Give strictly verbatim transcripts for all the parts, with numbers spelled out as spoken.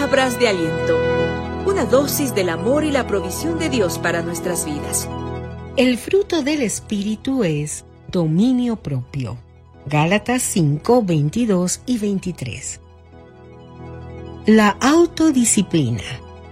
Palabras de aliento. Una dosis del amor y la provisión de Dios para nuestras vidas. El fruto del Espíritu es dominio propio. Gálatas cinco, veintidós y veintitrés. La autodisciplina.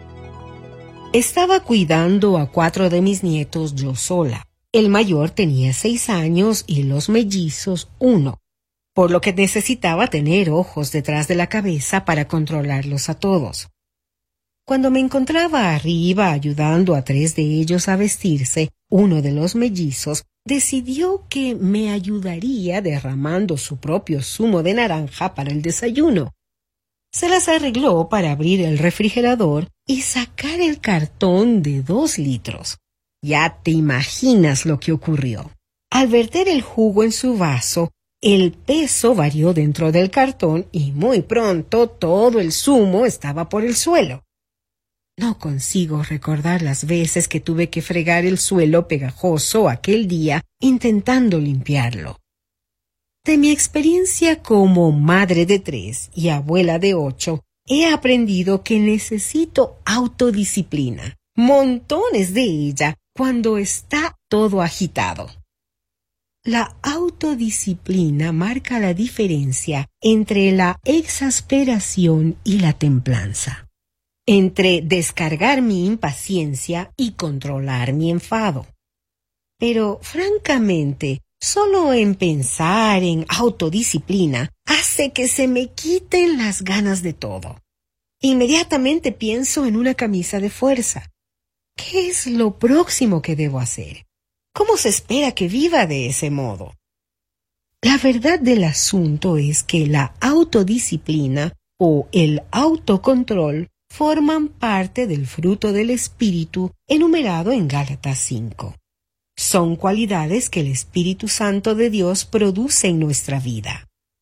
Estaba cuidando a cuatro de mis nietos yo sola. El mayor tenía seis años y los mellizos uno, por lo que necesitaba tener ojos detrás de la cabeza para controlarlos a todos. Cuando me encontraba arriba ayudando a tres de ellos a vestirse, uno de los mellizos decidió que me ayudaría derramando su propio zumo de naranja para el desayuno. Se las arregló para abrir el refrigerador y sacar el cartón de dos litros. Ya te imaginas lo que ocurrió. Al verter el jugo en su vaso, el peso varió dentro del cartón y muy pronto todo el zumo estaba por el suelo. No consigo recordar las veces que tuve que fregar el suelo pegajoso aquel día intentando limpiarlo. De mi experiencia como madre de tres y abuela de ocho, he aprendido que necesito autodisciplina, montones de ella, cuando está todo agitado. La autodisciplina marca la diferencia entre la exasperación y la templanza, entre descargar mi impaciencia y controlar mi enfado. Pero, francamente, solo en pensar en autodisciplina hace que se me quiten las ganas de todo. Inmediatamente pienso en una camisa de fuerza. ¿Qué es lo próximo que debo hacer? ¿Cómo se espera que viva de ese modo? La verdad del asunto es que la autodisciplina o el autocontrol forman parte del fruto del Espíritu enumerado en Gálatas cinco. Son cualidades que el Espíritu Santo de Dios produce en nuestra vida.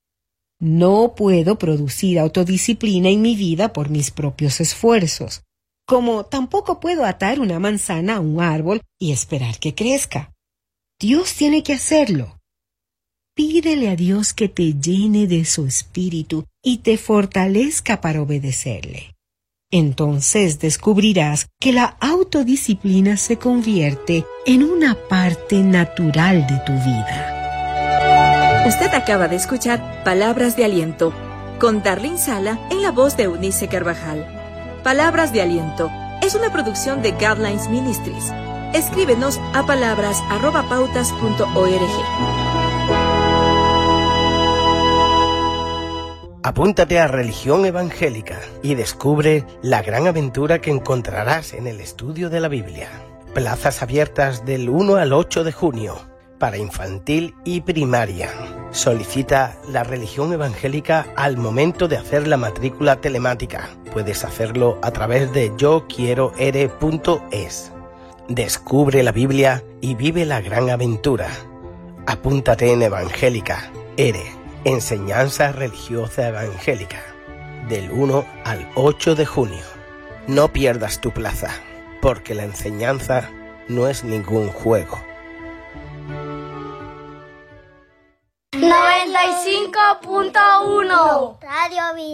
No puedo producir autodisciplina en mi vida por mis propios esfuerzos, como tampoco puedo atar una manzana a un árbol y esperar que crezca. Dios tiene que hacerlo. Pídele a Dios que te llene de su Espíritu y te fortalezca para obedecerle. Entonces descubrirás que la autodisciplina se convierte en una parte natural de tu vida. Usted acaba de escuchar Palabras de Aliento con Darlene Sala en la voz de Eunice Carvajal. Palabras de Aliento es una producción de Guidelines Ministries. Escríbenos a palabras arroba pautas punto org. Apúntate a Religión Evangélica y descubre la gran aventura que encontrarás en el estudio de la Biblia. Plazas abiertas del uno al ocho de junio para infantil y primaria. Solicita la Religión Evangélica al momento de hacer la matrícula telemática. Puedes hacerlo a través de yo quiero ere punto es. Descubre la Biblia y vive la gran aventura. Apúntate en Evangélica, Ere. Enseñanza Religiosa Evangélica, del uno al ocho de junio. No pierdas tu plaza, porque la enseñanza no es ningún juego. noventa y cinco punto uno Radio Vida.